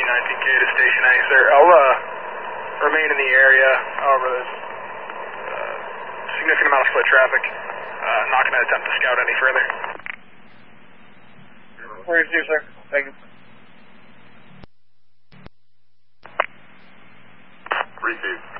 19K to Station A, sir. I'll remain in the area. However, there's significant amount of split traffic. Not going to attempt to scout any further. Where's you, sir? Thank you. Receive.